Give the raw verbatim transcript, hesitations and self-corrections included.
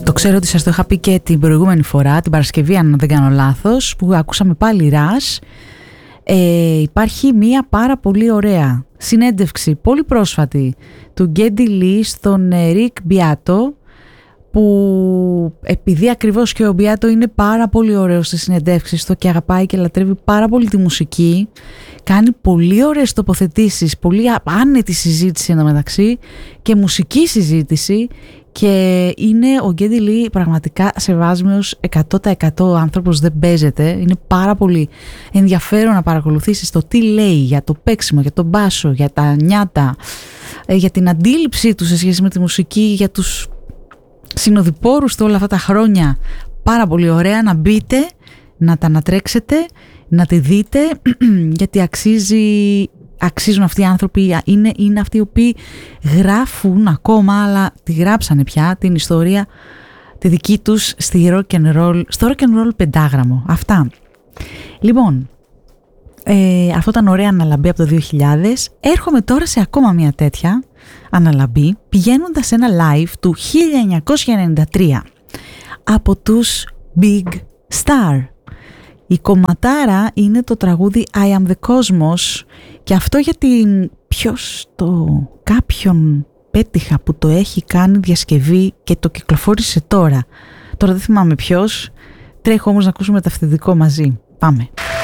Το ξέρω ότι σας το είχα πει και την προηγούμενη φορά, την Παρασκευή αν δεν κάνω λάθος, που ακούσαμε πάλι Rush. Ε, υπάρχει μία πάρα πολύ ωραία συνέντευξη, πολύ πρόσφατη, του Geddy Lee στον Rick Beato, που επειδή ακριβώς και ο Beato είναι πάρα πολύ ωραίος στις συνεντεύξεις του και αγαπάει και λατρεύει πάρα πολύ τη μουσική, κάνει πολύ ωραίες τοποθετήσεις, πολύ άνετη συζήτηση εντωμεταξύ και μουσική συζήτηση, και είναι ο Geddy Lee πραγματικά σεβάσμιος εκατό τοις εκατό άνθρωπος, δεν παίζεται. Είναι πάρα πολύ ενδιαφέρον να παρακολουθήσεις το τι λέει για το παίξιμο, για τον μπάσο, για τα νιάτα, για την αντίληψή του σε σχέση με τη μουσική, για τους συνοδοιπόρους του όλα αυτά τα χρόνια. Πάρα πολύ ωραία, να μπείτε, να τα ανατρέξετε, να τη δείτε, γιατί αξίζει, αξίζουν αυτοί οι άνθρωποι, είναι, είναι αυτοί οι οποίοι γράφουν ακόμα, αλλά τη γράψανε πια την ιστορία τη δική τους στη rock and roll, στο rock and roll πεντάγραμμο. Αυτά. Λοιπόν, ε, αυτό ήταν ωραία αναλαμπή από το δύο χιλιάδες. Έρχομαι τώρα σε ακόμα μια τέτοια αναλαμπή, πηγαίνοντας σε ένα live του χίλια εννιακόσια ενενήντα τρία από τους Big Star. Η κομματάρα είναι το τραγούδι I Am The Cosmos, και αυτό για την ποιος το κάποιον πέτυχα που το έχει κάνει διασκευή και το κυκλοφόρησε τώρα. Τώρα δεν θυμάμαι ποιος. Τρέχω όμως να ακούσουμε το αυθεντικό μαζί. Πάμε.